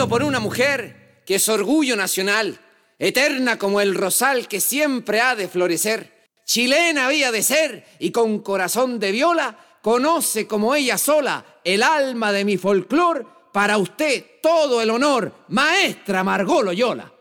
Brindo por una mujer que es orgullo nacional, eterna como el rosal que siempre ha de florecer. Chilena había de ser y con corazón de viola conoce como ella sola el alma de mi folclor. Para usted todo el honor, maestra Margot Loyola.